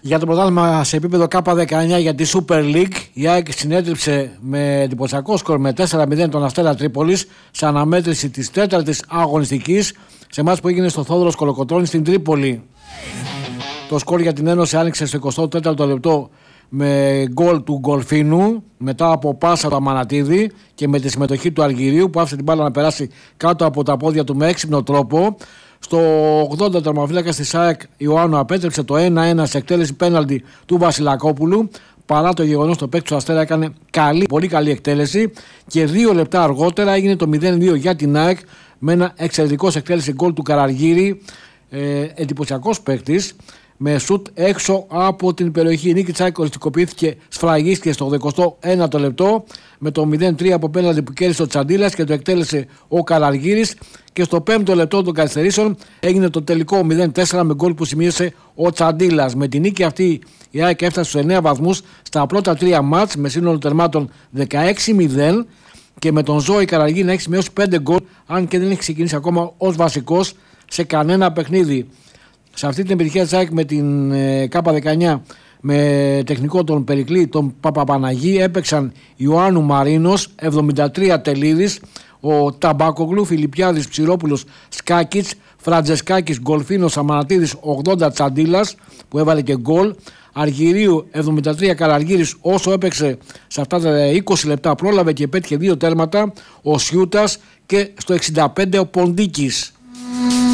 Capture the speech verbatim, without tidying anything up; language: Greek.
Για το πρωτάθλημα σε επίπεδο Κ δεκαεννιά για τη Super League, η ΑΕΚ συνέτριψε με εντυπωσιακό σκορ με τέσσερα μηδέν τον Αστέρα Τρίπολης σε αναμέτρηση της τέταρτης αγωνιστικής σε μάτς που έγινε στο Θόδωρος Κολοκοτρώνης στην Τρίπολη. Το σκορ για την Ένωση άνοιξε στο εικοστό τέταρτο λεπτό με γκολ του Γκολφίνου μετά από πάσα του Αμανατίδη και με τη συμμετοχή του Αργυρίου που άφησε την μπάλα να περάσει κάτω από τα πόδια του με έξυπνο τρόπο. Στο ογδόντα τερματοφύλακας της ΑΕΚ Ιωάννου απέτρεψε το ένα ένα σε εκτέλεση πέναλτι του Βασιλακόπουλου. Παρά το γεγονός το παίκτη του Αστέρα έκανε καλή, πολύ καλή εκτέλεση και δύο λεπτά αργότερα έγινε το μηδέν δύο για την ΑΕΚ με ένα εξαιρετικό εκτέλεση γκολ του Καραργύρη. Ε, εντυπωσιακός παίκτης με σουτ έξω από την περιοχή. Η νίκη της ΑΕΚ οριστικοποιήθηκε, σφραγίστηκε στο ογδοηκοστό ένατο λεπτό με το μηδέν τρία από πέναλτι που κέρδισε ο Τσαντίλας και το εκτέλεσε ο Καραργύρης. Και στο πέμπτο λεπτό των καθυστερήσεων έγινε το τελικό μηδέν τέσσερα με γκολ που σημείωσε ο Τσαντίλας. Με την νίκη αυτή η ΑΕΚ έφτασε στους εννέα βαθμούς στα πρώτα τρία μάτς με σύνολο τερμάτων δεκαέξι μηδέν και με τον Ζώη Καραργύρη να έχει σημειώσει πέντε γκολ, αν και δεν έχει ξεκινήσει ακόμα ως βασικός σε κανένα παιχνίδι. Σε αυτή την επιτυχία της ΑΕΚ με την ε, Κ δεκαεννιά με τεχνικό τον Περικλή, τον Παπαπαναγή, έπαιξαν Ιωάννου Μαρίνος, εβδομήντα τρία Τελίδης, ο Ταμπάκογλου, Φιλιππιάδης, Ψηρόπουλος, Σκάκιτς, Φραντζεσκάκης, Γκολφίνος, Αμανατίδης, ογδόντα Τσαντίλας που έβαλε και γκολ, Αργυρίου εβδομήντα τρία Καραργύρης, όσο έπαιξε σε αυτά τα είκοσι λεπτά πρόλαβε και πέτυχε δύο τέρματα, ο Σιούτας και στο εξήντα πέντε ο Ποντίκης.